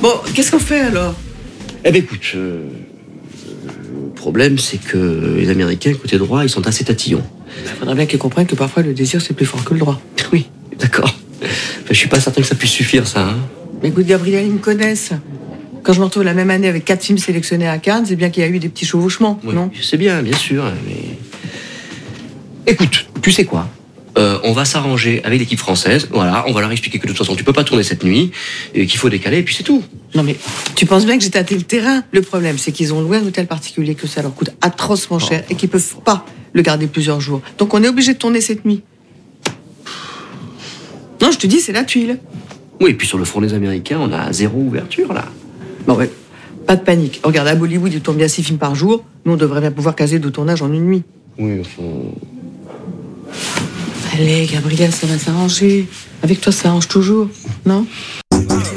Bon, qu'est-ce qu'on fait alors? Eh ben écoute, le problème c'est que les Américains, côté droit, ils sont assez tatillons. Il faudrait bien qu'ils comprennent que parfois le désir c'est plus fort que le droit. Oui, d'accord. Enfin, je suis pas certain que ça puisse suffire, ça. Hein. Mais écoute, Gabriel, ils me connaissent. Quand je me retrouve la même année avec 4 films sélectionnés à Cannes, c'est bien qu'il y a eu des petits chevauchements, Oui, non? je sais bien sûr, mais... Écoute, tu sais quoi? On va s'arranger avec l'équipe française, voilà, on va leur expliquer que de toute façon tu peux pas tourner cette nuit, et qu'il faut décaler, et puis c'est tout. Non mais, tu penses bien que j'ai tâté le terrain. Le problème, c'est qu'ils ont loué un hôtel particulier, que ça leur coûte atrocement cher, et qu'ils peuvent pas le garder plusieurs jours. Donc on est obligé de tourner cette nuit. Non, je te dis, c'est la tuile. Oui, et puis sur le front des Américains, on a 0 ouverture, là. Bon ouais, pas de panique. Regarde, à Bollywood, ils tournent bien 6 films par jour. Nous, on devrait bien pouvoir caser 2 tournages en une nuit. Oui, enfin... Allez, Gabriel, ça va s'arranger. Avec toi, ça arrange toujours, non?